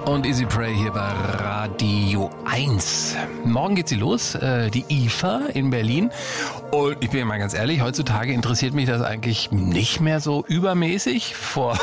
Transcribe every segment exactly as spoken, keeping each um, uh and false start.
und Easy Prey hier bei Radio eins. Morgen geht sie los, äh, die I F A in Berlin. Und ich bin ja mal ganz ehrlich, heutzutage interessiert mich das eigentlich nicht mehr so übermäßig. Vor,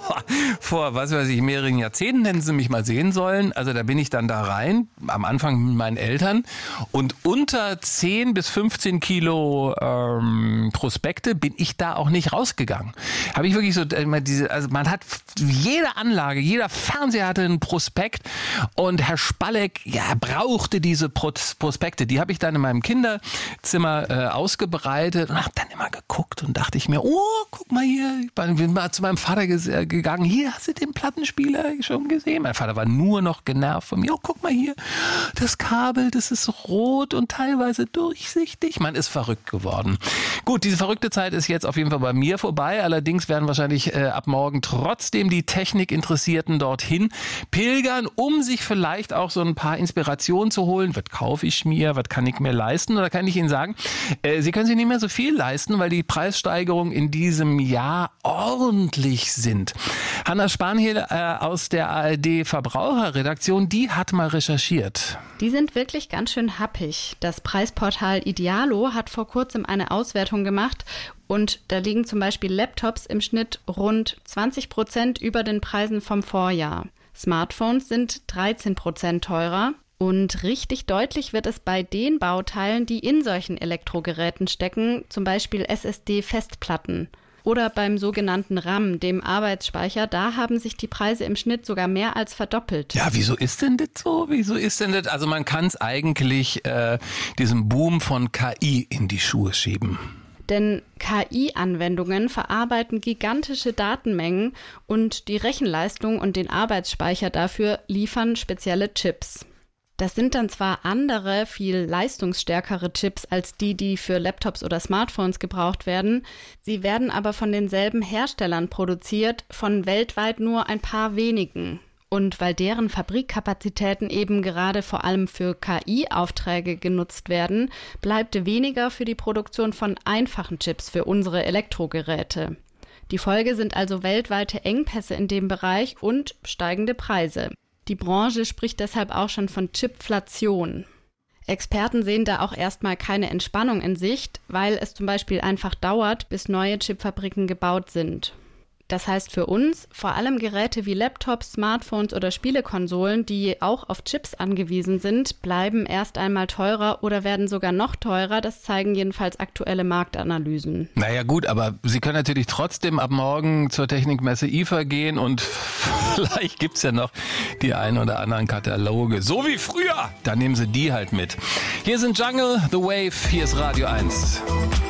vor was weiß ich, mehreren Jahrzehnten hätten sie mich mal sehen sollen. Also da bin ich dann da rein, am Anfang mit meinen Eltern. Und unter zehn bis fünfzehn Kilo ähm, Prospekte bin ich da auch nicht rausgegangen. Habe ich wirklich so, äh, diese, also man hat jede Anlage, jeder Fernseher hatte einen Prospekt. Und Herr Spalleck, ja, brauchte diese Prospekte. Die habe ich dann in meinem Kinderzimmer äh, ausgebreitet und habe dann immer geguckt und dachte ich mir, oh, guck mal hier. Ich bin mal zu meinem Vater ges- gegangen. Hier, hast du den Plattenspieler schon gesehen? Mein Vater war nur noch genervt von mir. Oh, guck mal hier, das Kabel, das ist rot und teilweise durchsichtig. Man ist verrückt geworden. Gut, diese verrückte Zeit ist jetzt auf jeden Fall bei mir vorbei. Allerdings werden wahrscheinlich äh, ab morgen trotzdem die Technikinteressierten dorthin pilgern, um sich vielleicht auch so ein paar Inspirationen zu holen. Was kaufe ich mir? Was kann ich mir leisten? Oder kann ich Ihnen sagen, äh, Sie können sich nicht mehr so viel leisten, weil die Preissteigerungen in diesem Jahr ordentlich sind. Hanna Spanhiel äh, aus der A R D Verbraucherredaktion, die hat mal recherchiert. Die sind wirklich ganz schön happig. Das Preisportal Idealo hat vor kurzem eine Auswertung gemacht und da liegen zum Beispiel Laptops im Schnitt rund zwanzig Prozent über den Preisen vom Vorjahr. Smartphones sind dreizehn Prozent teurer. Und richtig deutlich wird es bei den Bauteilen, die in solchen Elektrogeräten stecken, zum Beispiel S S D-Festplatten. Oder beim sogenannten RAM, dem Arbeitsspeicher, da haben sich die Preise im Schnitt sogar mehr als verdoppelt. Ja, wieso ist denn das so? Wieso ist denn das? Also man kann es eigentlich äh, diesem Boom von K I in die Schuhe schieben. Denn K I-Anwendungen verarbeiten gigantische Datenmengen und die Rechenleistung und den Arbeitsspeicher dafür liefern spezielle Chips. Das sind dann zwar andere, viel leistungsstärkere Chips als die, die für Laptops oder Smartphones gebraucht werden. Sie werden aber von denselben Herstellern produziert, von weltweit nur ein paar wenigen. Und weil deren Fabrikkapazitäten eben gerade vor allem für K I-Aufträge genutzt werden, bleibt weniger für die Produktion von einfachen Chips für unsere Elektrogeräte. Die Folge sind also weltweite Engpässe in dem Bereich und steigende Preise. Die Branche spricht deshalb auch schon von Chipflation. Experten sehen da auch erstmal keine Entspannung in Sicht, weil es zum Beispiel einfach dauert, bis neue Chipfabriken gebaut sind. Das heißt für uns, vor allem Geräte wie Laptops, Smartphones oder Spielekonsolen, die auch auf Chips angewiesen sind, bleiben erst einmal teurer oder werden sogar noch teurer. Das zeigen jedenfalls aktuelle Marktanalysen. Naja gut, aber Sie können natürlich trotzdem ab morgen zur Technikmesse I F A gehen und vielleicht gibt's ja noch die ein oder anderen Kataloge. So wie früher, dann nehmen Sie die halt mit. Hier sind Jungle, The Wave, hier ist Radio eins.